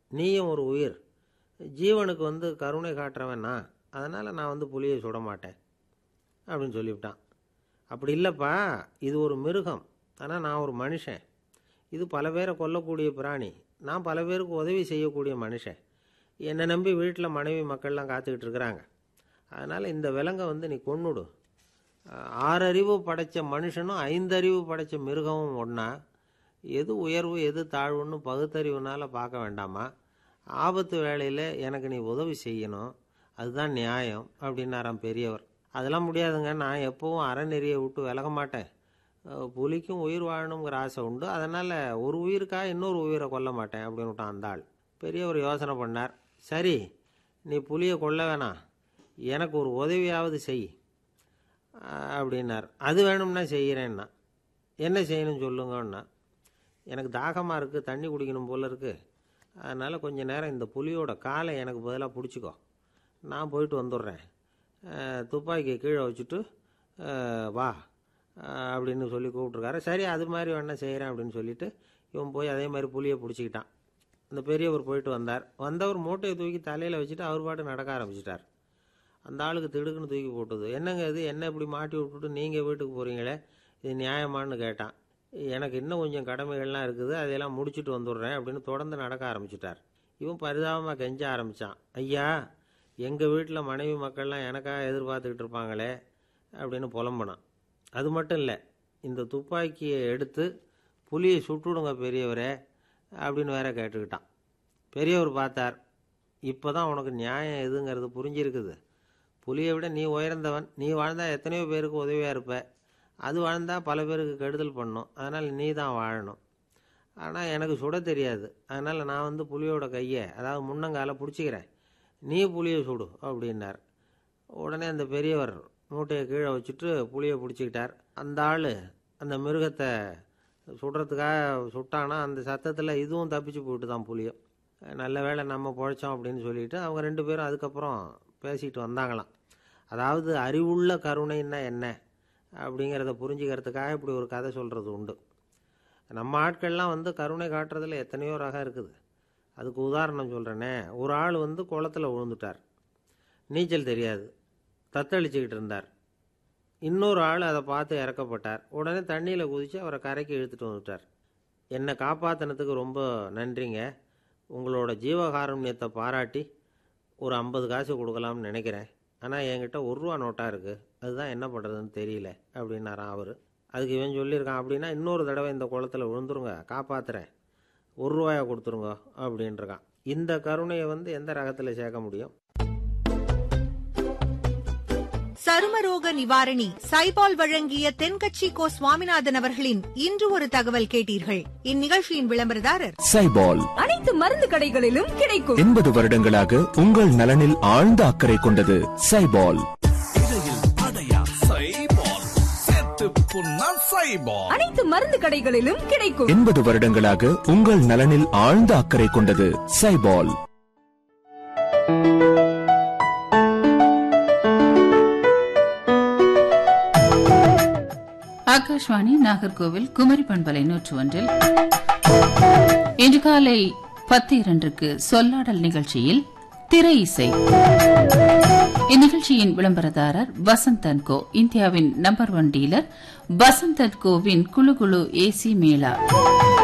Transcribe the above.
நீயும் ஒரு உயிர், ஜீவனுக்கு கருணை காட்டுறவன் நான், அதனால் நான் புலியை சுட மாட்டேன் அப்படின்னு சொல்லிவிட்டான். அப்படி இல்லைப்பா, இது ஒரு மிருகம், ஆனால் நான் ஒரு மனுஷன். இது பல பேரை கொல்லக்கூடிய பிராணி, நான் பல பேருக்கு உதவி செய்யக்கூடிய மனுஷன். என்னை நம்பி வீட்டில் மனைவி மக்கள்லாம் காத்துக்கிட்டு இருக்கிறாங்க. அதனால் இந்த விலங்கை நீ கொன்னுடு. 6 அறிவு படைத்த மனுஷனும் 5 அறிவு படைத்த மிருகமும் ஒன்றா, எது உயர்வு எது தாழ்வுன்னு பகுத்தறிவுனால் பார்க்க வேண்டாமா? ஆபத்து வேளையில் எனக்கு நீ உதவி செய்யணும், அதுதான் நியாயம் அப்படின்னாராம் பெரியவர். அதெல்லாம் முடியாதுங்க, நான் எப்போவும் அறநெறியை விட்டு விலக மாட்டேன். புலிக்கும் உயிர் வாழணுங்கிற ஆசை உண்டு, அதனால் ஒரு உயிருக்காக இன்னொரு உயிரை கொல்ல மாட்டேன் அப்படின்னு விட்டான் அந்த ஆள். பெரியவர் யோசனை பண்ணார். சரி, நீ புலியை கொல்ல வேணாம், எனக்கு ஒரு உதவியாவது செய் அப்படின்னார். அது வேணும்னா செய்கிறேன்னா. என்ன செய்யணும்னு சொல்லுங்கன்னா, எனக்கு தாகமாக இருக்குது, தண்ணி குடிக்கணும் போல் இருக்குது, அதனால் கொஞ்சம் நேரம் இந்த புலியோட காலை எனக்கு பதிலாக பிடிச்சிக்கோ, நான் போயிட்டு வந்துடுறேன், துப்பாக்கியை கீழே வச்சுட்டு வா அப்படின்னு சொல்லி கூப்பிட்ருக்காரு. சரி, அது மாதிரி வேணா செய்கிறேன் அப்படின்னு சொல்லிவிட்டு இவன் போய் அதே மாதிரி புலியை பிடிச்சிக்கிட்டான். அந்த பெரியவர் போயிட்டு வந்தார். வந்தவர் மூட்டையை தூக்கி தலையில் வச்சுட்டு அவர் பாட்டு நடக்க ஆரம்பிச்சிட்டார். அந்த ஆளுக்கு திடுக்குன்னு தூக்கி போட்டுது. என்னங்க இது, என்ன இப்படி மாட்டி விட்டுட்டு நீங்கள் வீட்டுக்கு போகிறீங்களே, இது நியாயமானு கேட்டான். எனக்கு இன்னும் கொஞ்சம் கடமைகள்லாம் இருக்குது, அதையெல்லாம் முடிச்சுட்டு வந்துடுறேன் அப்படின்னு தொடர்ந்து நடக்க ஆரம்பிச்சிட்டார். இவன் பரிதாபமாக கெஞ்ச ஆரம்பித்தான். ஐயா, எங்கள் வீட்டில் மனைவி மக்கள்லாம் எனக்காக எதிர்பார்த்துக்கிட்டு இருப்பாங்களே அப்படின்னு புலம்பினான். அது மட்டும் இல்லை, இந்த துப்பாக்கியை எடுத்து புலியை சுட்டுடுங்க பெரியவரே அப்படின்னு வேற கேட்டுக்கிட்டான். பெரியவர் பார்த்தார். இப்போ தான் உனக்கு நியாயம் எதுங்கிறது புரிஞ்சிருக்குது. புலியை விட நீ உயர்ந்தவன், நீ வாழ்ந்தால் எத்தனையோ பேருக்கு உதவியாக இருப்ப, அது வாழ்ந்தால் பல பேருக்கு கெடுதல் பண்ணும், அதனால் நீ தான் வாழணும். ஆனால் எனக்கு சுட தெரியாது, அதனால் நான் புலியோட கையை, அதாவது முன்னங்கால பிடிச்சிக்கிறேன், நீ புலியை சுடு அப்படின்னார். உடனே அந்த பெரியவர் மூட்டையை கீழே வச்சுட்டு புலியை பிடிச்சிக்கிட்டார். அந்த ஆள் அந்த மிருகத்தை சுடுறதுக்காக சுட்டானா, அந்த சத்தத்தில் இதுவும் தப்பிச்சு போயிட்டு தான் புலியும். நல்ல வேளை நம்ம பொழைச்சோம் அப்படின்னு சொல்லிட்டு அவங்க 2 பேரும் அதுக்கப்புறம் பேசிட்டு வந்தாங்களாம். அதாவது அறிவுள்ள கருணைன்னா என்ன அப்படிங்கிறத புரிஞ்சுக்கிறதுக்காக இப்படி ஒரு கதை சொல்கிறது உண்டு. நம்ம ஆட்கள்லாம் கருணை காட்டுறதுல எத்தனையோ ரகம் இருக்குது. அதுக்கு உதாரணம் சொல்கிறேனே. ஒரு ஆள் குளத்தில் விழுந்துட்டார், நீச்சல் தெரியாது, தத்தளிச்சுக்கிட்டு இருந்தார். இன்னொரு ஆள் அதை பார்த்து இறக்கப்பட்டார். உடனே தண்ணியில் குதித்து அவரை கரைக்கு இழுத்துட்டு வந்துட்டார். என்னை காப்பாற்றினதுக்கு ரொம்ப நன்றிங்க, உங்களோட ஜீவகாருண்யத்தை பாராட்டி ஒரு 50 காசு கொடுக்கலாம்னு நினைக்கிறேன், ஆனால் என்கிட்ட 1 ரூபா நோட்டாக இருக்குது, அதுதான் என்ன பண்ணுறதுன்னு தெரியல அப்படின்னாரான் அவர். அதுக்கு இவன் சொல்லியிருக்கான், அப்படின்னா இன்னொரு தடவை இந்த குளத்தில் விழுந்துருங்க, காப்பாற்றுறேன், 1 ரூபாயை கொடுத்துருங்க அப்படின்ட்டுருக்கான். இந்த கருணையை எந்த ரகத்தில் சேர்க்க முடியும்? சருமரோக நிவாரணி சைபால் வழங்கிய தென்கட்சி கோ சுவாமிநாதன் அவர்களின் இன்று ஒரு தகவல் கேட்டீர்கள். இந்நிகழ்ச்சியின் விளம்பரதாரர் சைபால். அனைத்து மருந்து கடைகளிலும் கிடைக்கும். 80 வருடங்களாக உங்கள் நலனில் ஆழ்ந்த அக்கறை கொண்டது சைபால். அனைத்து மருந்து கடைகளிலும் கிடைக்கும். 80 வருடங்களாக உங்கள் நலனில் ஆழ்ந்த அக்கறை கொண்டது சைபால். ஆகாஷ்வாணி நாகர்கோவில் குமரி பண்பலை 101 இன்று காலை 10:02 சொல்லாடல் நிகழ்ச்சியில் திரை இசை. இந்நிகழ்ச்சியின் விளம்பரதாரர் வசந்த் அண்ட் கோ, இந்தியாவின் number 1 dealer Vasanth and CoWIN குழு குழு ஏசி மேளா.